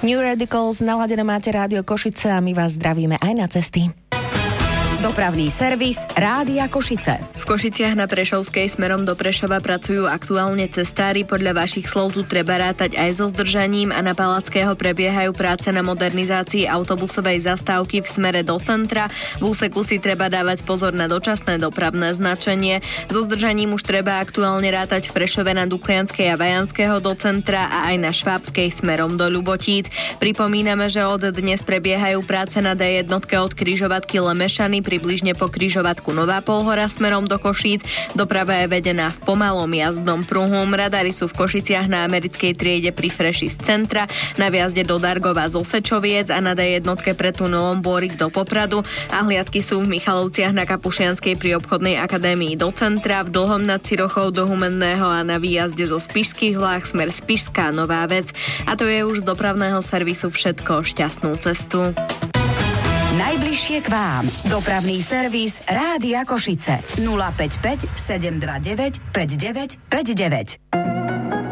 New Radicals, naladené máte Rádio Košice a my vás zdravíme aj na cesty. Dopravný servis Rádia Košice. V Košiciach na Prešovskej smerom do Prešova pracujú aktuálne cestári. Podľa vašich slov tu treba rátať aj so zdržaním a na Palackého prebiehajú práce na modernizácii autobusovej zastávky v smere do centra. V úseku si treba dávať pozor na dočasné dopravné značenie. So zdržaním už treba aktuálne rátať v Prešove na Duklianskej a Vajanského do centra a aj na Švábskej smerom do Ľubotíc. Pripomíname, že od dnes prebiehajú práce na D1 od križovatky Lemešany približne po križovatku Nová Polhora smerom do Košíc. Doprava je vedená v pomalom jazdnom pruhu. Radári sú v Košiciach na americkej triede pri Freši z centra, na viazde do Dargova z Osečoviec a na D1 pre tunelom Bórik do Popradu. A hliadky sú v Michalovciach na Kapušianskej pri obchodnej akadémii do centra, v Dlhom nad Cirochou do Humenného a na výjazde zo Spišských vláh smer Spišská Nová Ves. A to je už z dopravného servisu všetko. Šťastnú cestu. Najbližšie k vám. Dopravný servis Rádia Košice. 055 729 5959.